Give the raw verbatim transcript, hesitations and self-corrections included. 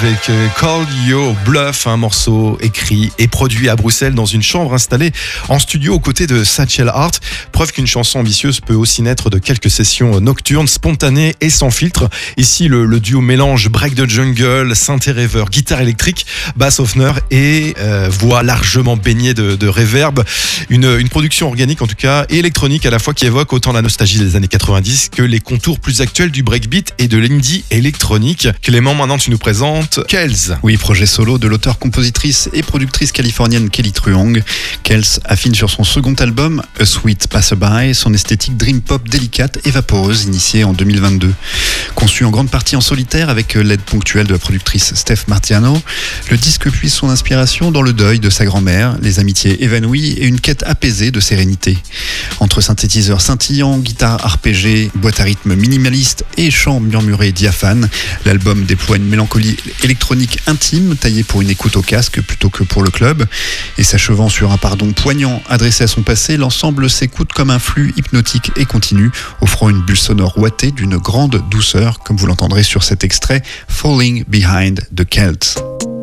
avec Call Your Bluff, un morceau écrit et produit à Bruxelles dans une chambre installée en studio aux côtés de Satchel Art. Preuve qu'une chanson ambitieuse peut aussi naître de quelques sessions nocturnes, spontanées et sans filtre. Ici, le, le duo mélange break de jungle, synthé reverb, guitare électrique, bass softener et euh, voix largement baignée de, de reverb. Une, une production organique en tout cas et électronique à la fois qui évoque autant la nostalgie des années quatre-vingt-dix que les contours plus actuels du breakbeat et de l'indie électronique. Clément, maintenant tu nous présentes Kels. Oui, projet solo de l'auteur-compositrice et productrice californienne Kelly Truong. Kels affine sur son second album A Sweet Passerby son esthétique dream pop délicate et vaporeuse initiée en deux mille vingt-deux. Conçu en grande partie en solitaire avec l'aide ponctuelle de la productrice Steph Martiano, le disque puise son inspiration dans le deuil de sa grand-mère, les amitiés évanouies et une quête apaisée de sérénité. Entre synthétiseurs scintillants, guitare arpégée, boîte à rythme minimaliste et chants murmurés diaphanes, l'album déploie une mélancolie électronique intime taillée pour une écoute au casque plutôt que pour le club. Et s'achevant sur un pardon poignant adressé à son passé, l'ensemble s'écoute comme un flux hypnotique et continu, offrant une bulle sonore ouatée d'une grande douceur, comme vous l'entendrez sur cet extrait Falling Behind the Celts.